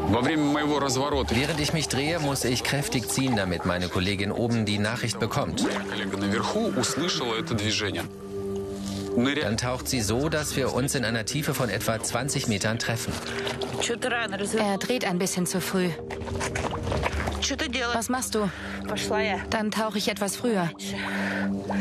Während ich mich drehe, muss ich kräftig ziehen, damit meine Kollegin oben die Nachricht bekommt. Dann taucht sie so, dass wir uns in einer Tiefe von etwa 20 Metern treffen. Er dreht ein bisschen zu früh. Was machst du? Dann tauche ich etwas früher.